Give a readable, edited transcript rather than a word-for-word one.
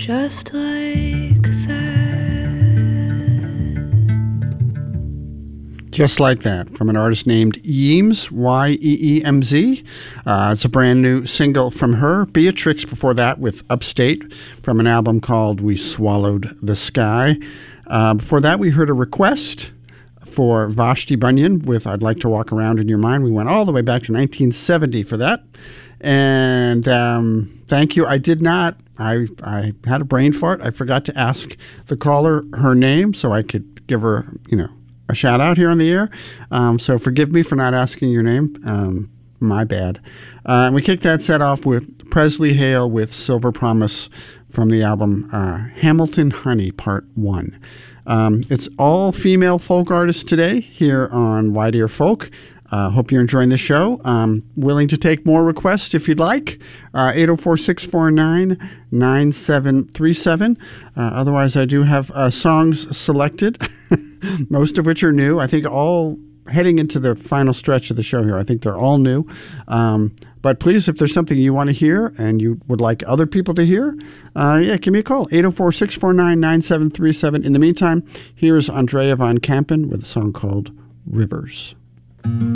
just like that. Just Like That, from an artist named Yeemz, Y-E-E-M-Z. It's a brand new single from her. Beatrix before that with Upstate from an album called We Swallowed the Sky. Before that, we heard a request for Vashti Bunyan with I'd Like to Walk Around in Your Mind. We went all the way back to 1970 for that. And thank you. I had a brain fart. I forgot to ask the caller her name so I could give her, a shout out here on the air. So forgive me for not asking your name. My bad. We kicked that set off with Presley Hale with Silver Promise from the album Hamilton Honey Part 1. It's all female folk artists today here on Why Dear Folk. Hope you're enjoying the show. Willing to take more requests if you'd like. 804-649-9737. Otherwise, I do have songs selected, most of which are new. I think all heading into the final stretch of the show here. I think they're all new. But please, if there's something you want to hear and you would like other people to hear, give me a call, 804-649-9737. In the meantime, here's Andrea Van Kampen with a song called Rivers.